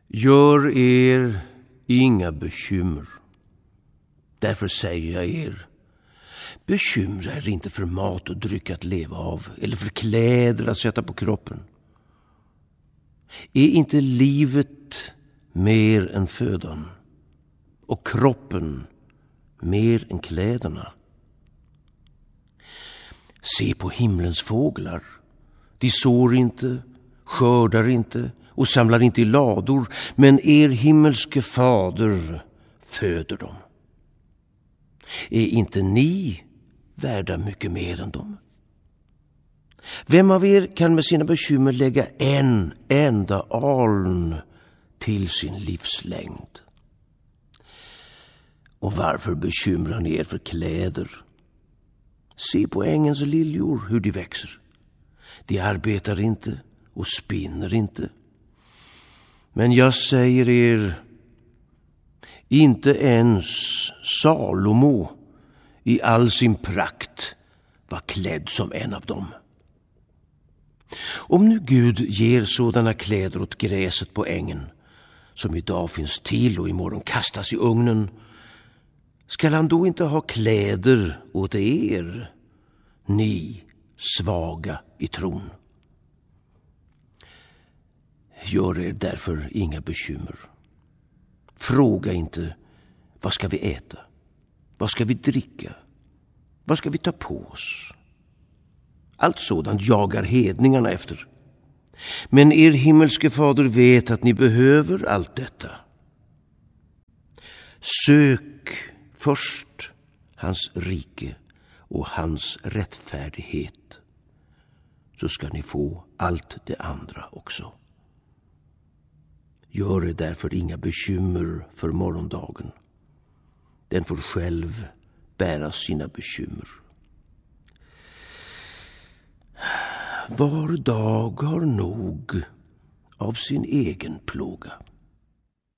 Gör er inga bekymmer. Därför säger jag er, bekymra er inte för mat och dryck att leva av, eller för kläder att sätta på kroppen. Är inte livet mer än födan, och kroppen mer än kläderna? Se på himlens fåglar. De sår inte, skördar inte och samlar inte i lador, men er himmelske fader föder dem. Är inte ni värda mycket mer än dem? Vem av er kan med sina bekymmer lägga en enda aln till sin livslängd? Och varför bekymrar ni er för kläder? Se på ängens liljor, hur de växer. De arbetar inte och spinner inte. Men jag säger er, inte ens Salomo i all sin prakt var klädd som en av dem. Om nu Gud ger sådana kläder åt gräset på ängen, som idag finns till och imorgon kastas i ugnen, skall han då inte ha kläder åt er, ni svaga i tron? Gör er därför inga bekymmer. Fråga inte, vad ska vi äta? Vad ska vi dricka? Vad ska vi ta på oss? Allt sådant jagar hedningarna efter. Men er himmelske fader vet att ni behöver allt detta. Sök först hans rike och hans rättfärdighet, så ska ni få allt det andra också. Gör er därför inga bekymmer för morgondagen. Den får själv bära sina bekymmer. Var dag har nog av sin egen plåga.